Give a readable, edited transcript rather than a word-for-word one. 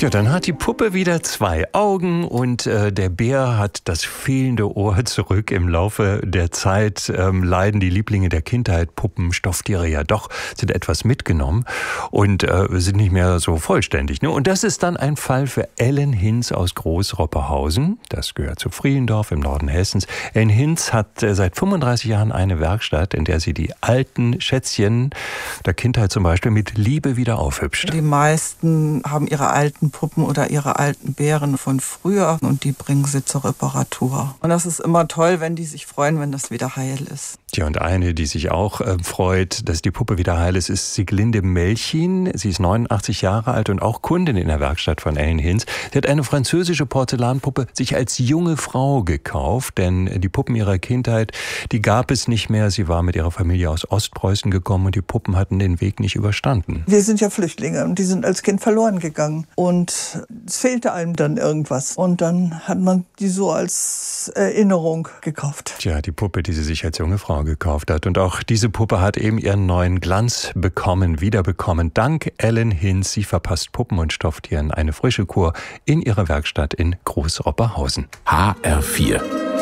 Ja, dann hat die Puppe wieder 2 Augen und der Bär hat das fehlende Ohr zurück. Im Laufe der Zeit leiden die Lieblinge der Kindheit, Puppen, Stofftiere ja doch, sind etwas mitgenommen und sind nicht mehr so vollständig. Ne? Und das ist dann ein Fall für Ellen Hinz aus Groß-Ropperhausen. Das gehört zu Friedendorf im Norden Hessens. Ellen Hinz hat seit 35 Jahren eine Werkstatt, in der sie die alten Schätzchen der Kindheit zum Beispiel mit Liebe wieder aufhübscht. Die meisten haben ihre alten Puppen oder ihre alten Bären von früher und die bringen sie zur Reparatur. Und das ist immer toll, wenn die sich freuen, wenn das wieder heil ist. Ja, und eine, die sich auch freut, dass die Puppe wieder heil ist Sieglinde Melchin. Sie ist 89 Jahre alt und auch Kundin in der Werkstatt von Ellen Hinz. Sie hat eine französische Porzellanpuppe sich als junge Frau gekauft, denn die Puppen ihrer Kindheit, die gab es nicht mehr. Sie war mit ihrer Familie aus Ostpreußen gekommen und die Puppen hatten den Weg nicht überstanden. Wir sind ja Flüchtlinge und die sind als Kind verloren gegangen. Und es fehlte einem dann irgendwas. Und dann hat man die so als Erinnerung gekauft. Tja, die Puppe, die sie sich als junge Frau gekauft hat. Und auch diese Puppe hat eben ihren neuen Glanz wiederbekommen. Dank Ellen Hinz. Sie verpasst Puppen und Stofftieren eine frische Kur in ihrer Werkstatt in Groß-Ropperhausen. HR4